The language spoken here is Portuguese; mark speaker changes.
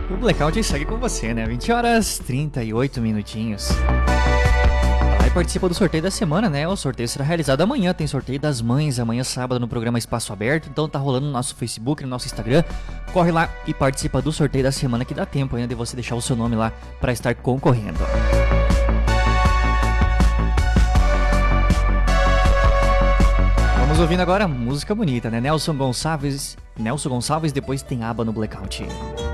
Speaker 1: O Blackout segue com você, né? 20 horas 38 minutinhos. Aí participa do sorteio da semana, né? O sorteio será realizado amanhã. Tem sorteio das mães amanhã, sábado, no programa Espaço Aberto. Então tá rolando no nosso Facebook, no nosso Instagram. Corre lá e participa do sorteio da semana, que dá tempo ainda de você deixar o seu nome lá pra estar concorrendo. Vamos ouvindo agora música bonita, né? Nelson Gonçalves, depois tem aba no Blackout.